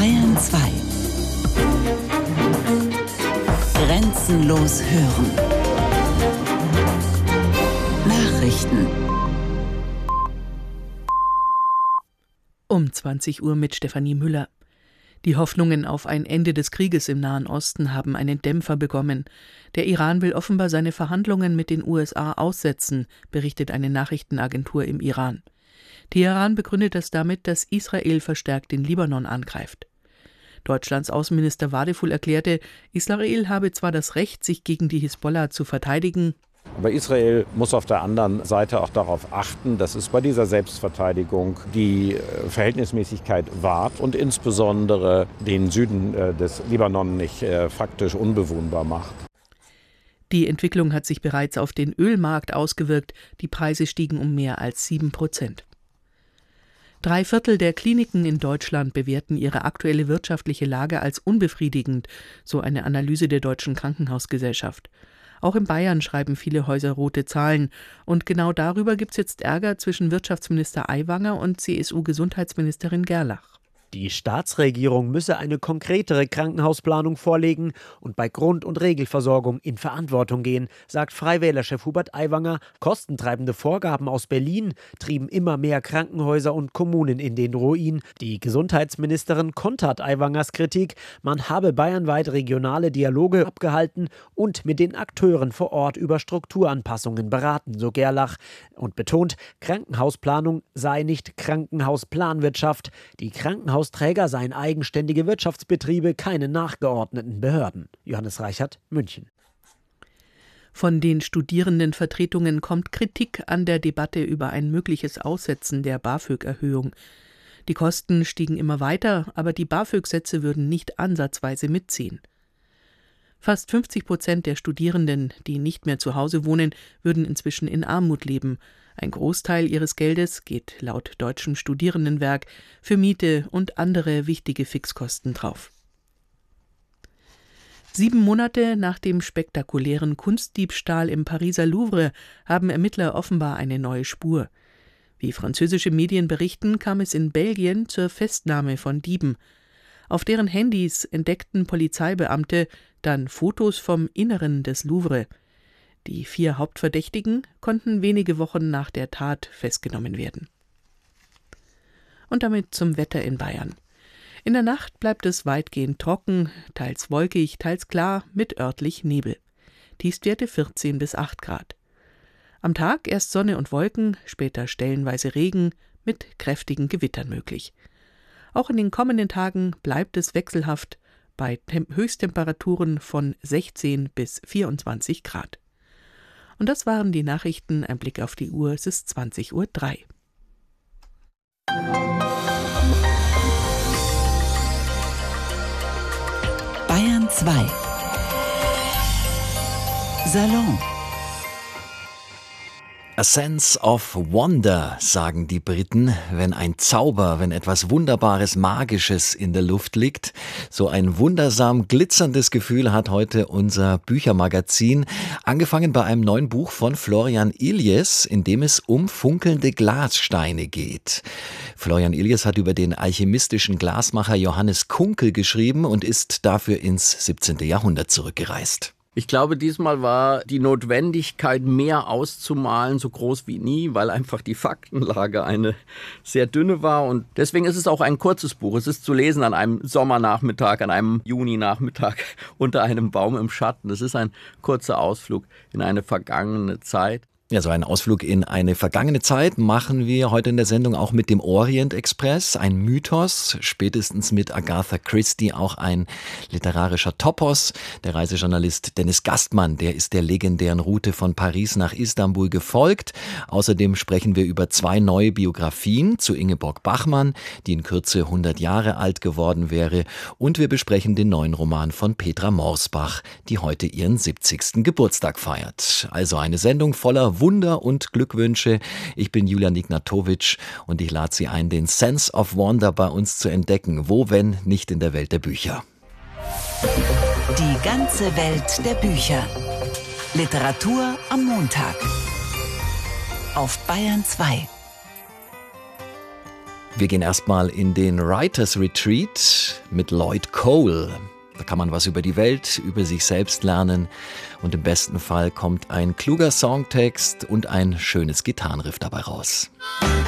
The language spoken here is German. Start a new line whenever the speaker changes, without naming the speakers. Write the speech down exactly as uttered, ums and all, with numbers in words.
Bayern zwei. Grenzenlos hören. Nachrichten.
Um zwanzig Uhr mit Stefanie Müller. Die Hoffnungen auf ein Ende des Krieges im Nahen Osten haben einen Dämpfer bekommen. Der Iran will offenbar seine Verhandlungen mit den U S A aussetzen, berichtet eine Nachrichtenagentur im Iran. Teheran begründet das damit, dass Israel verstärkt den Libanon angreift. Deutschlands Außenminister Wadefuhl erklärte, Israel habe zwar das Recht, sich gegen die Hisbollah zu verteidigen,
aber Israel muss auf der anderen Seite auch darauf achten, dass es bei dieser Selbstverteidigung die Verhältnismäßigkeit wahrt und insbesondere den Süden des Libanon nicht faktisch unbewohnbar macht.
Die Entwicklung hat sich bereits auf den Ölmarkt ausgewirkt. Die Preise stiegen um mehr als sieben Prozent. Drei Viertel der Kliniken in Deutschland bewerten ihre aktuelle wirtschaftliche Lage als unbefriedigend, so eine Analyse der Deutschen Krankenhausgesellschaft. Auch in Bayern schreiben viele Häuser rote Zahlen. Und genau darüber gibt es jetzt Ärger zwischen Wirtschaftsminister Aiwanger und C S U-Gesundheitsministerin Gerlach.
Die Staatsregierung müsse eine konkretere Krankenhausplanung vorlegen und bei Grund- und Regelversorgung in Verantwortung gehen, sagt Freiwählerchef Hubert Aiwanger. Kostentreibende Vorgaben aus Berlin trieben immer mehr Krankenhäuser und Kommunen in den Ruin. Die Gesundheitsministerin kontert Aiwangers Kritik. Man habe bayernweit regionale Dialoge abgehalten und mit den Akteuren vor Ort über Strukturanpassungen beraten, so Gerlach. Und betont, Krankenhausplanung sei nicht Krankenhausplanwirtschaft. Die Krankenhaus Träger seien eigenständige Wirtschaftsbetriebe, keine nachgeordneten Behörden. Johannes Reichert, München.
Von den Studierendenvertretungen kommt Kritik an der Debatte über ein mögliches Aussetzen der BAföG-Erhöhung. Die Kosten stiegen immer weiter, aber die BAföG-Sätze würden nicht ansatzweise mitziehen. Fast fünfzig Prozent der Studierenden, die nicht mehr zu Hause wohnen, würden inzwischen in Armut leben. Ein Großteil ihres Geldes geht laut Deutschem Studierendenwerk für Miete und andere wichtige Fixkosten drauf. Sieben Monate nach dem spektakulären Kunstdiebstahl im Pariser Louvre haben Ermittler offenbar eine neue Spur. Wie französische Medien berichten, kam es in Belgien zur Festnahme von Dieben. Auf deren Handys entdeckten Polizeibeamte dann Fotos vom Inneren des Louvre. Die vier Hauptverdächtigen konnten wenige Wochen nach der Tat festgenommen werden. Und damit zum Wetter in Bayern. In der Nacht bleibt es weitgehend trocken, teils wolkig, teils klar, mit örtlich Nebel. Tiefstwerte vierzehn bis acht Grad. Am Tag erst Sonne und Wolken, später stellenweise Regen, mit kräftigen Gewittern möglich. Auch in den kommenden Tagen bleibt es wechselhaft, bei Tem- Höchsttemperaturen von sechzehn bis vierundzwanzig Grad. Und das waren die Nachrichten. Ein Blick auf die Uhr, es ist zwanzig Uhr drei.
Bayern zwei. Salon.
A sense of wonder, sagen die Briten, wenn ein Zauber, wenn etwas Wunderbares, Magisches in der Luft liegt. So ein wundersam glitzerndes Gefühl hat heute unser Büchermagazin, angefangen bei einem neuen Buch von Florian Illies, in dem es um funkelnde Glassteine geht. Florian Illies hat über den alchemistischen Glasmacher Johannes Kunkel geschrieben und ist dafür ins siebzehnte Jahrhundert zurückgereist.
Ich glaube, diesmal war die Notwendigkeit, mehr auszumalen, so groß wie nie, weil einfach die Faktenlage eine sehr dünne war. Und deswegen ist es auch ein kurzes Buch. Es ist zu lesen an einem Sommernachmittag, an einem Juninachmittag unter einem Baum im Schatten. Es ist ein kurzer Ausflug in eine vergangene Zeit.
Ja, so einen Ausflug in eine vergangene Zeit machen wir heute in der Sendung auch mit dem Orient Express. Ein Mythos, spätestens mit Agatha Christie auch ein literarischer Topos. Der Reisejournalist Dennis Gastmann, der ist der legendären Route von Paris nach Istanbul gefolgt. Außerdem sprechen wir über zwei neue Biografien zu Ingeborg Bachmann, die in Kürze hundert Jahre alt geworden wäre. Und wir besprechen den neuen Roman von Petra Morsbach, die heute ihren siebzigsten Geburtstag feiert. Also eine Sendung voller Wunder und Glückwünsche. Ich bin Julian Ignatowitsch und ich lade Sie ein, den Sense of Wonder bei uns zu entdecken. Wo, wenn nicht in der Welt der Bücher?
Die ganze Welt der Bücher. Literatur am Montag. Auf Bayern zwei.
Wir gehen erstmal in den Writers Retreat mit Lloyd Cole. Da kann man was über die Welt, über sich selbst lernen und im besten Fall kommt ein kluger Songtext und ein schönes Gitarrenriff dabei raus.